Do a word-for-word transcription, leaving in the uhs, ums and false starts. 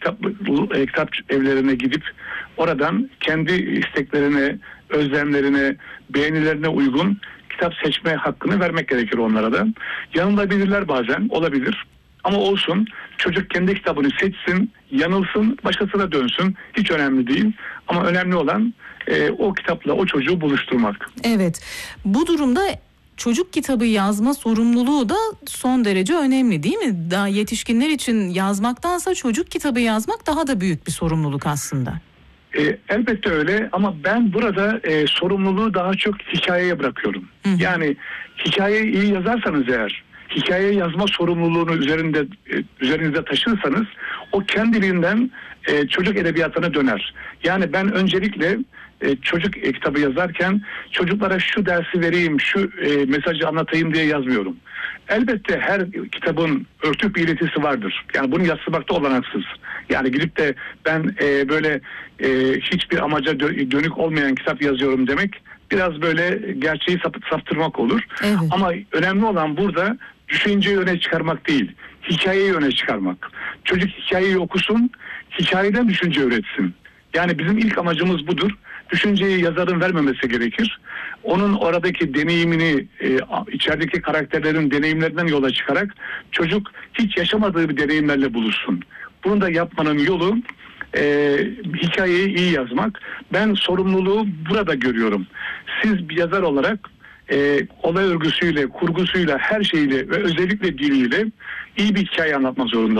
kitap, e, kitap evlerine gidip oradan kendi isteklerine, özlemlerine, beğenilerine uygun kitap seçme hakkını vermek gerekir onlara da. Yanılabilirler bazen, olabilir. Ama olsun, çocuk kendi kitabını seçsin, yanılsın, başkasına dönsün. Hiç önemli değil. Ama önemli olan e, o kitapla o çocuğu buluşturmak. Evet, bu durumda çocuk kitabı yazma sorumluluğu da son derece önemli, değil mi? Daha yetişkinler için yazmaktansa çocuk kitabı yazmak daha da büyük bir sorumluluk aslında. E, elbette öyle ama ben burada e, sorumluluğu daha çok hikayeye bırakıyorum. Hı hı. Yani hikayeyi iyi yazarsanız eğer, hikaye yazma sorumluluğunu üzerinde e, üzerinizde taşırsanız o kendiliğinden e, çocuk edebiyatına döner. Yani ben öncelikle e, çocuk e, kitabı yazarken çocuklara şu dersi vereyim, şu e, mesajı anlatayım diye yazmıyorum. Elbette her kitabın örtük bir iletisi vardır. Yani bunu yadsımakta olanaksız. Yani gidip de ben e, böyle e, hiçbir amaca dö- dönük olmayan kitap yazıyorum demek biraz böyle gerçeği sap- saptırmak olur. Evet. Ama önemli olan burada düşünceyi öne çıkarmak değil, hikayeyi öne çıkarmak. Çocuk hikayeyi okusun, hikayeden düşünce üretsin. Yani bizim ilk amacımız budur. Düşünceyi yazarın vermemesi gerekir. Onun oradaki deneyimini, e, içerideki karakterlerin deneyimlerinden yola çıkarak çocuk hiç yaşamadığı bir deneyimlerle buluşsun. Bunu da yapmanın yolu e, hikayeyi iyi yazmak. Ben sorumluluğu burada görüyorum. Siz bir yazar olarak e, olay örgüsüyle, kurgusuyla, her şeyle ve özellikle diliyle iyi bir hikaye anlatmak zorunda.